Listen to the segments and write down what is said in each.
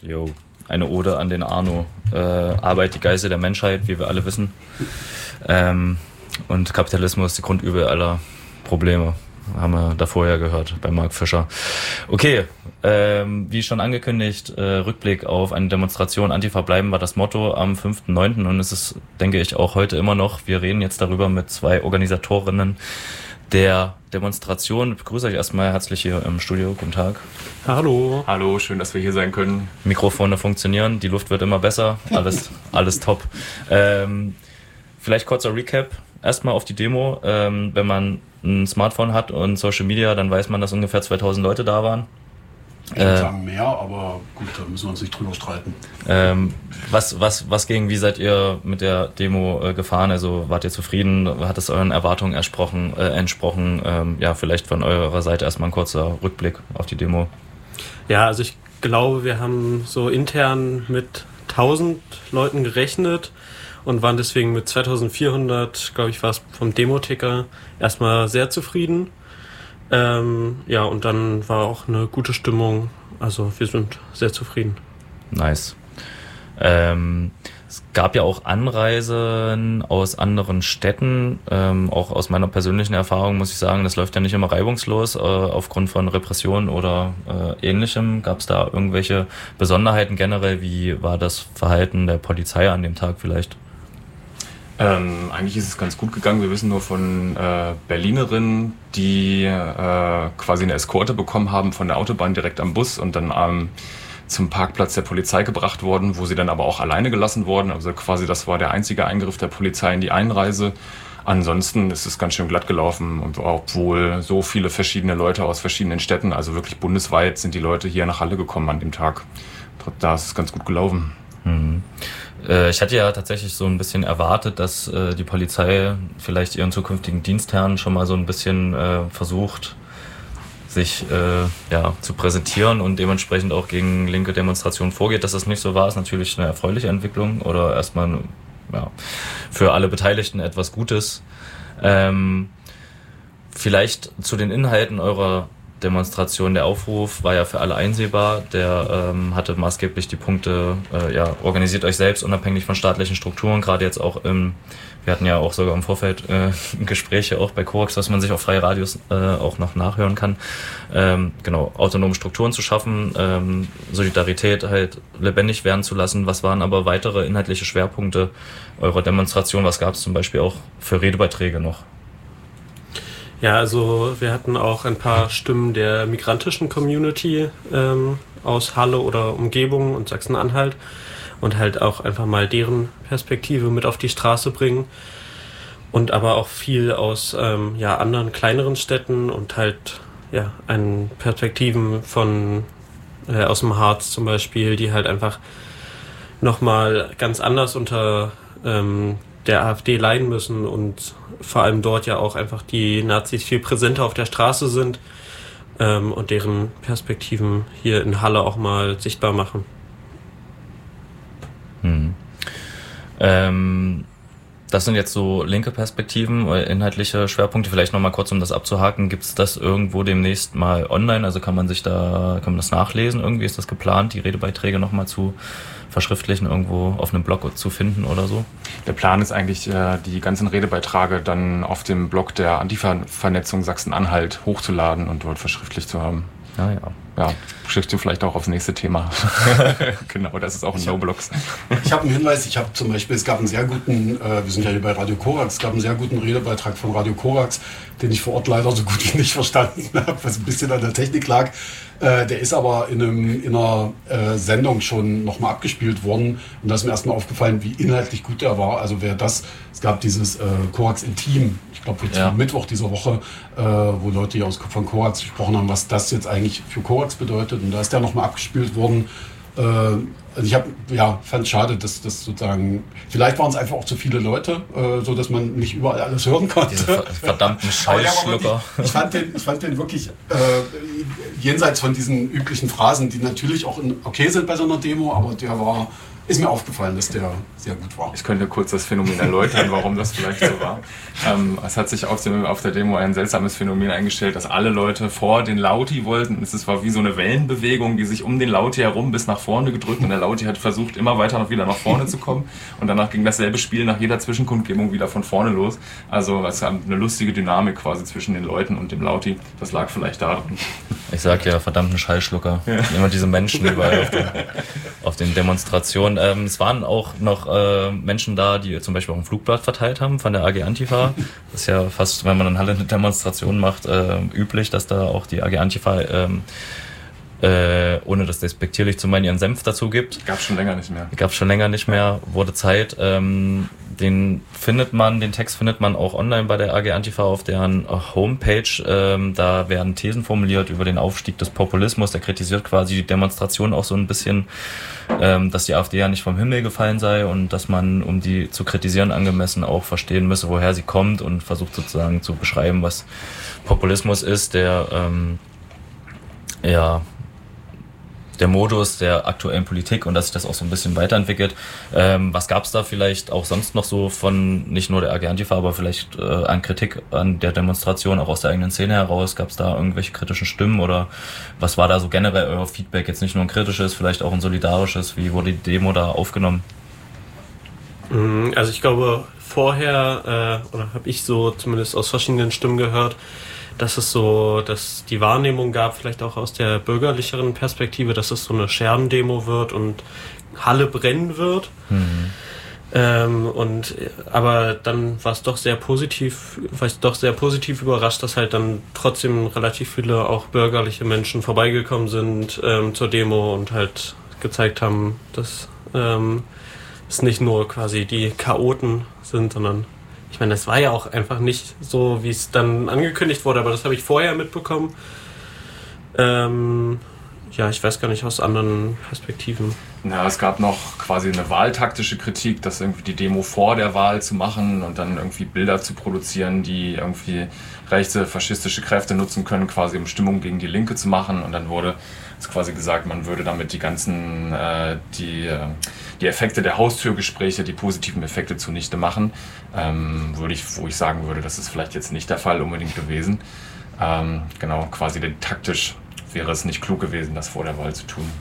Jo, eine Ode an den Arno. Arbeit die Geißel der Menschheit, wie wir alle wissen. Und Kapitalismus die Grundübel aller Probleme. Haben wir davor ja gehört bei Mark Fischer. Okay, wie schon angekündigt, Rückblick auf eine Demonstration Antifa bleiben war das Motto am 5.9. und es ist, denke ich, auch heute immer noch. Wir reden jetzt darüber mit 2 Organisatorinnen der Demonstration. Ich begrüße euch erstmal herzlich hier im Studio. Guten Tag. Hallo. Hallo, schön, dass wir hier sein können. Mikrofone funktionieren, die Luft wird immer besser, alles top. Vielleicht kurzer Recap. Erstmal auf die Demo. Wenn man ein Smartphone hat und Social Media, dann weiß man, dass ungefähr 2000 Leute da waren. Ich würde sagen mehr, aber gut, da müssen wir uns nicht drüber streiten. Was ging, wie seid ihr mit der Demo gefahren? Also wart ihr zufrieden? Hat es euren Erwartungen entsprochen? Ja, vielleicht von eurer Seite erstmal ein kurzer Rückblick auf die Demo. Ja, also ich glaube, wir haben so intern mit 1000 Leuten gerechnet und waren deswegen mit 2400, glaube ich, war es vom Demoticker, erstmal sehr zufrieden. Ja, und dann war auch eine gute Stimmung. Also wir sind sehr zufrieden. Nice. Es gab ja auch Anreisen aus anderen Städten. Auch aus meiner persönlichen Erfahrung muss ich sagen, das läuft ja nicht immer reibungslos aufgrund von Repression oder Ähnlichem. Gab es da irgendwelche Besonderheiten generell? Wie war das Verhalten der Polizei an dem Tag vielleicht? Eigentlich ist es ganz gut gegangen. Wir wissen nur von Berlinerinnen, die quasi eine Eskorte bekommen haben von der Autobahn direkt am Bus und dann zum Parkplatz der Polizei gebracht worden, wo sie dann aber auch alleine gelassen wurden. Also quasi das war der einzige Eingriff der Polizei in die Einreise. Ansonsten ist es ganz schön glatt gelaufen, und obwohl so viele verschiedene Leute aus verschiedenen Städten, also wirklich bundesweit, sind die Leute hier nach Halle gekommen an dem Tag. Da ist es ganz gut gelaufen. Mhm. Ich hatte ja tatsächlich so ein bisschen erwartet, dass die Polizei vielleicht ihren zukünftigen Dienstherren schon mal so ein bisschen versucht, sich zu präsentieren und dementsprechend auch gegen linke Demonstrationen vorgeht. Dass das nicht so war, ist natürlich eine erfreuliche Entwicklung oder erstmal für alle Beteiligten etwas Gutes. Vielleicht zu den Inhalten eurer Demonstration. Der Aufruf war ja für alle einsehbar. Der hatte maßgeblich die Punkte, organisiert euch selbst unabhängig von staatlichen Strukturen. Gerade jetzt auch wir hatten ja auch sogar im Vorfeld Gespräche auch bei Korax, was man sich auf freie Radios auch noch nachhören kann. Autonome Strukturen zu schaffen, Solidarität halt lebendig werden zu lassen. Was waren aber weitere inhaltliche Schwerpunkte eurer Demonstration? Was gab es zum Beispiel auch für Redebeiträge noch? Ja, also wir hatten auch ein paar Stimmen der migrantischen Community aus Halle oder Umgebung und Sachsen-Anhalt und halt auch einfach mal deren Perspektive mit auf die Straße bringen und aber auch viel aus anderen kleineren Städten und halt einen Perspektiven von aus dem Harz zum Beispiel, die halt einfach nochmal ganz anders unter der AfD leiden müssen und vor allem dort ja auch einfach die Nazis viel präsenter auf der Straße sind und deren Perspektiven hier in Halle auch mal sichtbar machen. Das sind jetzt so linke Perspektiven, inhaltliche Schwerpunkte. Vielleicht nochmal kurz, um das abzuhaken. Gibt es das irgendwo demnächst mal online? Also kann man das nachlesen? Irgendwie ist das geplant, die Redebeiträge nochmal zu verschriftlichen, irgendwo auf einem Blog zu finden oder so? Der Plan ist eigentlich, die ganzen Redebeiträge dann auf dem Blog der Antifa-Vernetzung Sachsen-Anhalt hochzuladen und dort verschriftlicht zu haben. Ah, ja, schickst du vielleicht auch aufs nächste Thema. Genau, das ist auch ein No-Blogs. Ich habe einen Hinweis, es gab einen sehr guten, wir sind ja hier bei Radio Korax, es gab einen sehr guten Redebeitrag von Radio Korax, den ich vor Ort leider so gut wie nicht verstanden habe, was ein bisschen an der Technik lag. Der ist aber in einer Sendung schon nochmal abgespielt worden und da ist mir erstmal aufgefallen, wie inhaltlich gut der war. Also es gab dieses Korax Intim, ich glaube am Mittwoch dieser Woche, wo Leute hier von Korax gesprochen haben, was das jetzt eigentlich für Korax bedeutet, und da ist der nochmal abgespielt worden. Also ich fand es schade, dass das sozusagen, vielleicht waren es einfach auch zu viele Leute, so dass man nicht überall alles hören konnte. Diese verdammten Schallschlucker. Ich fand den wirklich jenseits von diesen üblichen Phrasen, die natürlich auch okay sind bei so einer Demo, aber ist mir aufgefallen, dass der sehr gut war. Ich könnte kurz das Phänomen erläutern, warum das vielleicht so war. Es hat sich auf der Demo ein seltsames Phänomen eingestellt, dass alle Leute vor den Lauti wollten. Es war wie so eine Wellenbewegung, die sich um den Lauti herum bis nach vorne gedrückt, und der Lauti hat versucht, immer weiter noch wieder nach vorne zu kommen, und danach ging dasselbe Spiel nach jeder Zwischenkundgebung wieder von vorne los. Also es gab eine lustige Dynamik quasi zwischen den Leuten und dem Lauti. Das lag vielleicht daran. Ich sag ja, verdammten Schallschlucker. Ja. Immer diese Menschen überall auf den Demonstrationen. Es waren auch noch Menschen da, die zum Beispiel auch ein Flugblatt verteilt haben von der AG Antifa. Das ist ja fast, wenn man in Halle eine Demonstration macht, üblich, dass da auch die AG Antifa, ohne das despektierlich zu meinen, ihren Senf dazu gibt. Gab's schon länger nicht mehr. Wurde Zeit. Den Text findet man auch online bei der AG Antifa auf deren Homepage. Da werden Thesen formuliert über den Aufstieg des Populismus. Der kritisiert quasi die Demonstration auch so ein bisschen, dass die AfD ja nicht vom Himmel gefallen sei und dass man, um die zu kritisieren, angemessen auch verstehen müsse, woher sie kommt, und versucht sozusagen zu beschreiben, was Populismus ist, der Modus der aktuellen Politik, und dass sich das auch so ein bisschen weiterentwickelt. Was gab es da vielleicht auch sonst noch so von nicht nur der AG Antifa, aber vielleicht an Kritik an der Demonstration, auch aus der eigenen Szene heraus? Gab es da irgendwelche kritischen Stimmen, oder was war da so generell euer Feedback? Jetzt nicht nur ein kritisches, vielleicht auch ein solidarisches. Wie wurde die Demo da aufgenommen? Also ich glaube, vorher, oder habe ich so zumindest aus verschiedenen Stimmen gehört, dass die Wahrnehmung gab, vielleicht auch aus der bürgerlicheren Perspektive, dass es so eine Scherbendemo wird und Halle brennen wird. Aber dann war ich doch sehr positiv überrascht, dass halt dann trotzdem relativ viele auch bürgerliche Menschen vorbeigekommen sind zur Demo und halt gezeigt haben, dass es nicht nur quasi die Chaoten sind, sondern ich meine, das war ja auch einfach nicht so, wie es dann angekündigt wurde, aber das habe ich vorher mitbekommen. Ich weiß gar nicht, aus anderen Perspektiven. Ja, es gab noch quasi eine wahltaktische Kritik, dass irgendwie die Demo vor der Wahl zu machen und dann irgendwie Bilder zu produzieren, die irgendwie rechte, faschistische Kräfte nutzen können, quasi um Stimmung gegen die Linke zu machen. Und dann wurde es quasi gesagt, man würde damit die ganzen, die Effekte der Haustürgespräche, die positiven Effekte zunichte machen. Wo ich sagen würde, das ist vielleicht jetzt nicht der Fall unbedingt gewesen. Genau, quasi taktisch wäre es nicht klug gewesen, das vor der Wahl zu tun.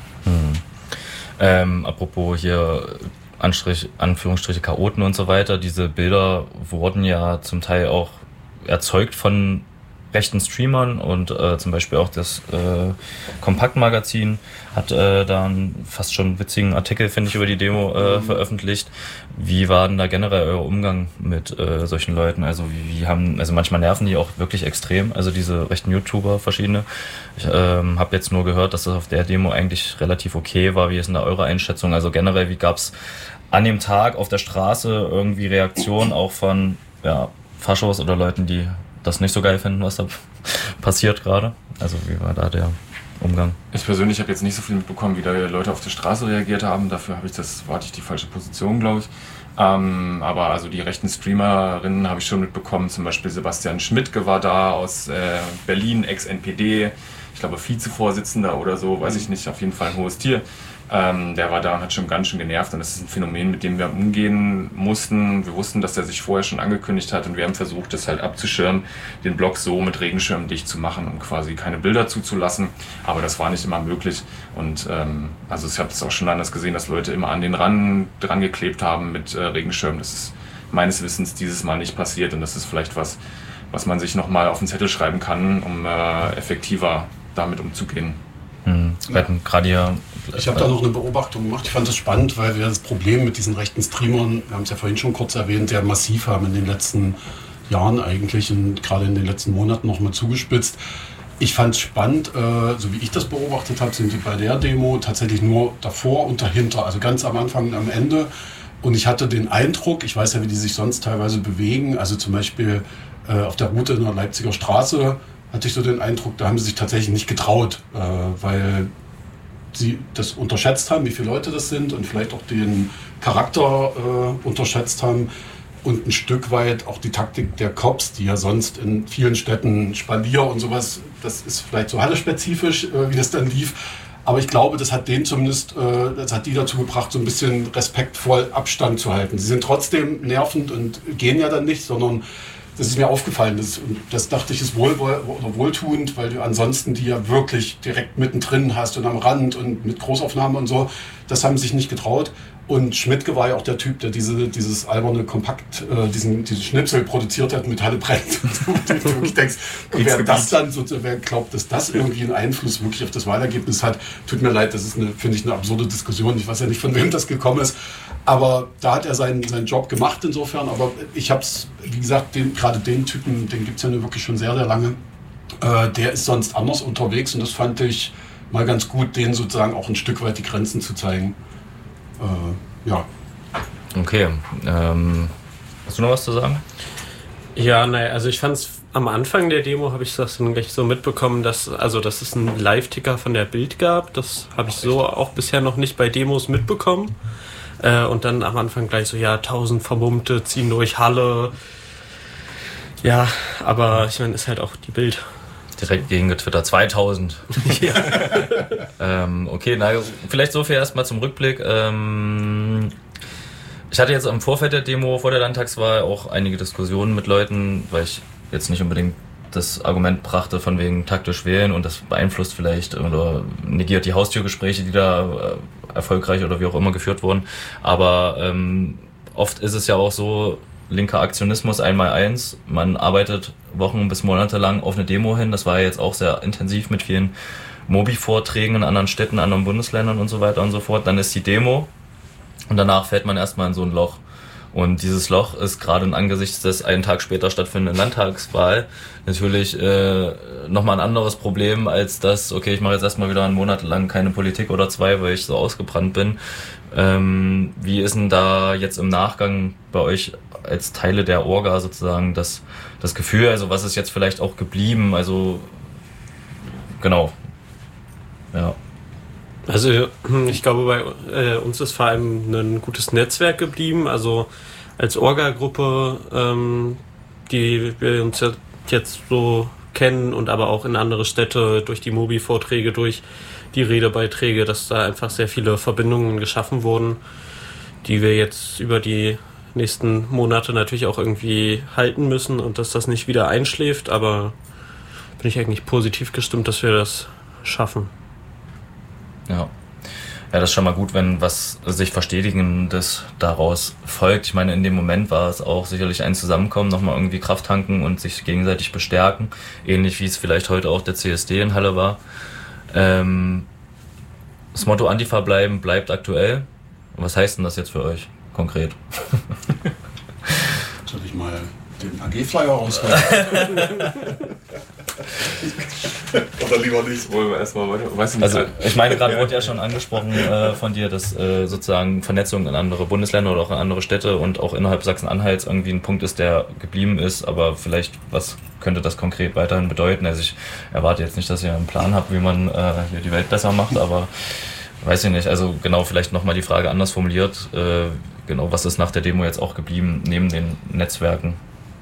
Apropos hier Anführungsstriche Chaoten und so weiter, diese Bilder wurden ja zum Teil auch erzeugt von rechten Streamern, und zum Beispiel auch das Kompaktmagazin hat da einen fast schon witzigen Artikel, finde ich, über die Demo veröffentlicht. Wie war denn da generell euer Umgang mit solchen Leuten? Also also manchmal nerven die auch wirklich extrem, also diese rechten YouTuber verschiedene. Ich habe jetzt nur gehört, dass das auf der Demo eigentlich relativ okay war. Wie ist denn da eure Einschätzung? Also generell, wie gab's an dem Tag auf der Straße irgendwie Reaktionen auch von Faschos oder Leuten, die das nicht so geil finden, was da passiert gerade? Also wie war da der Umgang? Ich persönlich habe jetzt nicht so viel mitbekommen, wie da Leute auf der Straße reagiert haben. Dafür war ich die falsche Position, glaube ich. Aber also die rechten Streamerinnen habe ich schon mitbekommen. Zum Beispiel Sebastian Schmidt war da aus Berlin, Ex-NPD, ich glaube Vizevorsitzender oder so, weiß ich nicht, auf jeden Fall ein hohes Tier. Der war da und hat schon ganz schön genervt, und das ist ein Phänomen, mit dem wir umgehen mussten. Wir wussten, dass der sich vorher schon angekündigt hat, und wir haben versucht, das halt abzuschirmen, den Blog so mit Regenschirmen dicht zu machen, um quasi keine Bilder zuzulassen, aber das war nicht immer möglich. Und also ich habe das auch schon anders gesehen, dass Leute immer an den Rand dran geklebt haben mit Regenschirmen. Das ist meines Wissens dieses Mal nicht passiert, und das ist vielleicht was man sich nochmal auf den Zettel schreiben kann, um effektiver damit umzugehen. Wir hatten gerade hier... Ich habe da noch eine Beobachtung gemacht. Ich fand das spannend, weil wir das Problem mit diesen rechten Streamern, wir haben es ja vorhin schon kurz erwähnt, sehr massiv haben in den letzten Jahren eigentlich und gerade in den letzten Monaten nochmal zugespitzt. Ich fand es spannend, so wie ich das beobachtet habe, sind die bei der Demo tatsächlich nur davor und dahinter, also ganz am Anfang und am Ende. Und ich hatte den Eindruck, ich weiß ja, wie die sich sonst teilweise bewegen, also zum Beispiel auf der Route in der Leipziger Straße hatte ich so den Eindruck, da haben sie sich tatsächlich nicht getraut, weil sie das unterschätzt haben, wie viele Leute das sind und vielleicht auch den Charakter unterschätzt haben und ein Stück weit auch die Taktik der Cops, die ja sonst in vielen Städten Spalier und sowas, das ist vielleicht so hallespezifisch, wie das dann lief. Aber ich glaube, das hat denen zumindest, das hat die dazu gebracht, so ein bisschen respektvoll Abstand zu halten. Sie sind trotzdem nervend und gehen ja dann nicht, sondern das ist mir aufgefallen. Das dachte ich, ist wohltuend, weil du ansonsten die ja wirklich direkt mittendrin hast und am Rand und mit Großaufnahme und so. Das haben sie sich nicht getraut. Und Schmidtke war ja auch der Typ, der dieses alberne Kompakt, diesen Schnipsel produziert hat mit Halle brennt. Du wirklich denkst, wer das dann so, wer glaubt, dass das irgendwie einen Einfluss wirklich auf das Wahlergebnis hat, tut mir leid, das ist finde ich, eine absurde Diskussion. Ich weiß ja nicht, von wem das gekommen ist. Aber da hat er seinen Job gemacht insofern. Aber ich habe es, wie gesagt, gerade den Typen, den gibt es ja nur wirklich schon sehr, sehr lange. Der ist sonst anders unterwegs und das fand ich mal ganz gut, denen sozusagen auch ein Stück weit die Grenzen zu zeigen. Ja. Okay. Hast du noch was zu sagen? Ja, also ich fand es am Anfang der Demo, habe ich das dann gleich so mitbekommen, dass es einen Live-Ticker von der Bild gab. Das habe ich so auch bisher noch nicht bei Demos mitbekommen. Und dann am Anfang gleich so, 1000 Vermummte ziehen durch Halle. Ja, aber ich meine, ist halt auch die Bild. Direkt gegen getwittert, 2000. Ja. Okay, vielleicht so viel erstmal zum Rückblick. Ich hatte jetzt im Vorfeld der Demo, vor der Landtagswahl, auch einige Diskussionen mit Leuten, weil ich jetzt nicht unbedingt das Argument brachte von wegen taktisch wählen und das beeinflusst vielleicht oder negiert die Haustürgespräche, die da erfolgreich oder wie auch immer geführt wurden. Aber oft ist es ja auch so, linker Aktionismus 1x1, man arbeitet Wochen bis Monate lang auf eine Demo hin, das war ja jetzt auch sehr intensiv mit vielen Mobi-Vorträgen in anderen Städten, anderen Bundesländern und so weiter und so fort, dann ist die Demo und danach fällt man erstmal in so ein Loch. Und dieses Loch ist gerade in Angesichts des einen Tag später stattfindenden Landtagswahl natürlich nochmal ein anderes Problem als das, okay, ich mache jetzt erstmal wieder einen Monat lang keine Politik oder 2, weil ich so ausgebrannt bin. Wie ist denn da jetzt im Nachgang bei euch als Teile der Orga sozusagen das Gefühl, also was ist jetzt vielleicht auch geblieben, also genau, ja. Also ich glaube, bei uns ist vor allem ein gutes Netzwerk geblieben, also als Orga-Gruppe, die wir uns jetzt so kennen und aber auch in andere Städte durch die Mobi-Vorträge, durch die Redebeiträge, dass da einfach sehr viele Verbindungen geschaffen wurden, die wir jetzt über die nächsten Monate natürlich auch irgendwie halten müssen und dass das nicht wieder einschläft, aber bin ich eigentlich positiv gestimmt, dass wir das schaffen. Ja, das ist schon mal gut, wenn was sich Verstetigendes daraus folgt. Ich meine, in dem Moment war es auch sicherlich ein Zusammenkommen, nochmal irgendwie Kraft tanken und sich gegenseitig bestärken. Ähnlich wie es vielleicht heute auch der CSD in Halle war. Das Motto Antifa bleiben bleibt aktuell. Was heißt denn das jetzt für euch konkret? Soll ich mal den AG-Flyer rausholen? Oder lieber nicht? Wollen wir erstmal weiter? Weißt du nicht, also ich meine, gerade wurde ja schon angesprochen von dir, dass sozusagen Vernetzung in andere Bundesländer oder auch in andere Städte und auch innerhalb Sachsen-Anhalts irgendwie ein Punkt ist, der geblieben ist, aber vielleicht, was könnte das konkret weiterhin bedeuten? Also ich erwarte jetzt nicht, dass ihr einen Plan habt, wie man hier die Welt besser macht, aber weiß ich nicht, also genau, vielleicht nochmal die Frage anders formuliert, genau, was ist nach der Demo jetzt auch geblieben, neben den Netzwerken?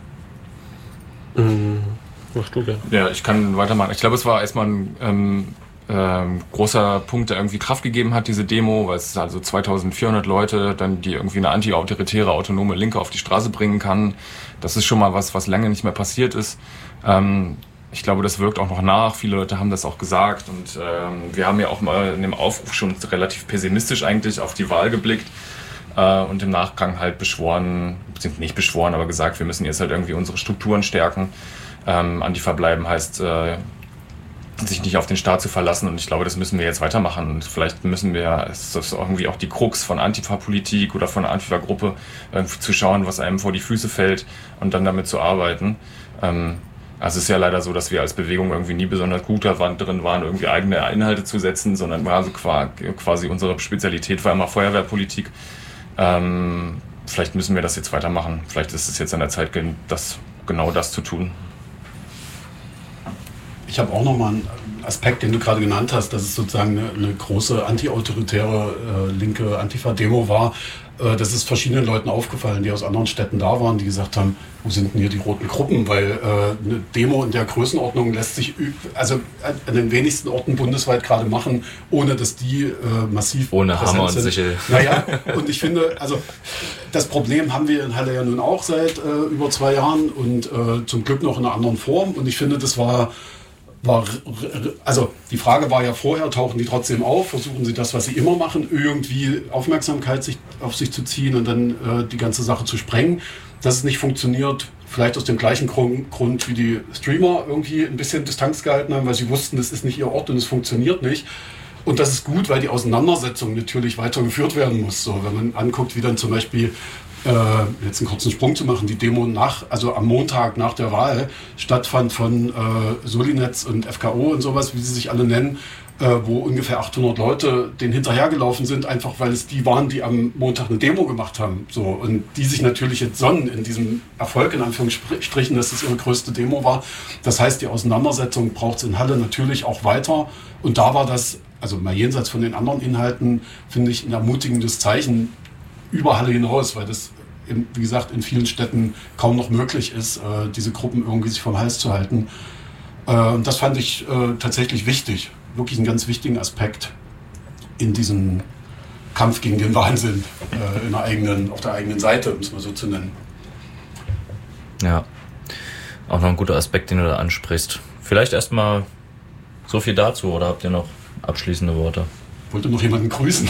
Machst du gerne. Ja, ich kann weitermachen. Ich glaube, es war erstmal ein großer Punkt, der irgendwie Kraft gegeben hat, diese Demo, weil es also 2400 Leute, dann die irgendwie eine anti-autoritäre, autonome Linke auf die Straße bringen kann. Das ist schon mal was lange nicht mehr passiert ist. Ich glaube, das wirkt auch noch nach. Viele Leute haben das auch gesagt und wir haben ja auch mal in dem Aufruf schon relativ pessimistisch eigentlich auf die Wahl geblickt und im Nachgang halt beschworen, beziehungsweise nicht beschworen, aber gesagt, wir müssen jetzt halt irgendwie unsere Strukturen stärken. Antifa bleiben heißt, sich nicht auf den Staat zu verlassen und ich glaube, das müssen wir jetzt weitermachen und vielleicht müssen wir, es ist irgendwie auch die Krux von Antifa-Politik oder von einer Antifa-Gruppe, zu schauen, was einem vor die Füße fällt und dann damit zu arbeiten. Also es ist ja leider so, dass wir als Bewegung irgendwie nie besonders gut drin waren, irgendwie eigene Inhalte zu setzen, sondern also quasi unsere Spezialität war immer Feuerwehrpolitik. Vielleicht müssen wir das jetzt weitermachen. Vielleicht ist es jetzt an der Zeit, genau das zu tun. Ich habe auch nochmal Aspekt, den du gerade genannt hast, dass es sozusagen eine große antiautoritäre linke Antifa-Demo war. Das ist verschiedenen Leuten aufgefallen, die aus anderen Städten da waren, die gesagt haben, wo sind denn hier die roten Gruppen? Weil eine Demo in der Größenordnung lässt sich also an den wenigsten Orten bundesweit gerade machen, ohne dass die massiv ohne Hammer und Sichel. Naja, und ich finde, also das Problem haben wir in Halle ja nun auch seit über 2 Jahren und zum Glück noch in einer anderen Form. Und ich finde, das war also die Frage war ja vorher, tauchen die trotzdem auf, versuchen sie das, was sie immer machen, irgendwie Aufmerksamkeit auf sich zu ziehen und dann die ganze Sache zu sprengen. Dass es nicht funktioniert, vielleicht aus dem gleichen Grund wie die Streamer irgendwie ein bisschen Distanz gehalten haben, weil sie wussten, das ist nicht ihr Ort und es funktioniert nicht. Und das ist gut, weil die Auseinandersetzung natürlich weitergeführt werden muss. So, wenn man anguckt, wie dann zum Beispiel jetzt einen kurzen Sprung zu machen, die Demo also am Montag nach der Wahl stattfand von Solinetz und FKO und sowas, wie sie sich alle nennen, wo ungefähr 800 Leute denen hinterhergelaufen sind, einfach weil es die waren, die am Montag eine Demo gemacht haben. So, und die sich natürlich jetzt sonnen in diesem Erfolg, in Anführungsstrichen, dass es ihre größte Demo war. Das heißt, die Auseinandersetzung braucht es in Halle natürlich auch weiter. Und da war das, also mal jenseits von den anderen Inhalten, finde ich ein ermutigendes Zeichen über Halle hinaus, weil das, wie gesagt, in vielen Städten kaum noch möglich ist, diese Gruppen irgendwie sich vom Hals zu halten. Und das fand ich tatsächlich wichtig, wirklich einen ganz wichtigen Aspekt in diesem Kampf gegen den Wahnsinn auf der eigenen Seite, um es mal so zu nennen. Ja, auch noch ein guter Aspekt, den du da ansprichst. Vielleicht erstmal so viel dazu, oder habt ihr noch abschließende Worte? Wollte noch jemanden grüßen.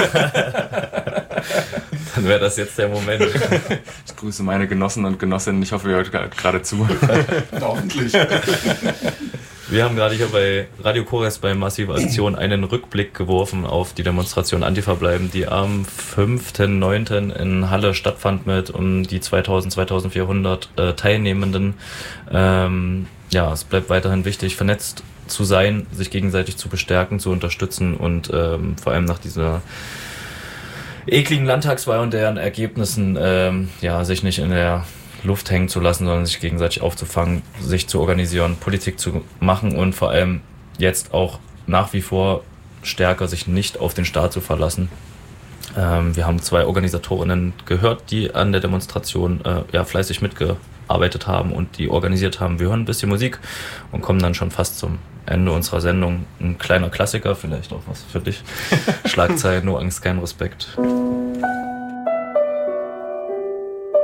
Dann wäre das jetzt der Moment. Ich grüße meine Genossen und Genossinnen. Ich hoffe, ihr hört gerade zu. Hoffentlich. Wir haben gerade hier bei Radio Korax bei Massive Aktion einen Rückblick geworfen auf die Demonstration Antifa bleiben, die am 5.9. in Halle stattfand mit um die 2400 Teilnehmenden. Ja, es bleibt weiterhin wichtig, vernetzt zu sein, sich gegenseitig zu bestärken, zu unterstützen und vor allem nach dieser ekligen Landtagswahl und deren Ergebnissen sich nicht in der Luft hängen zu lassen, sondern sich gegenseitig aufzufangen, sich zu organisieren, Politik zu machen und vor allem jetzt auch nach wie vor stärker sich nicht auf den Staat zu verlassen. Wir haben 2 Organisatorinnen gehört, die an der Demonstration fleißig mitgearbeitet haben und die organisiert haben. Wir hören ein bisschen Musik und kommen dann schon fast zum Ende unserer Sendung. Ein kleiner Klassiker, vielleicht auch was für dich. Schlagzeilen, nur Angst, kein Respekt.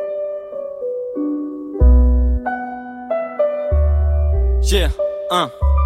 Yeah,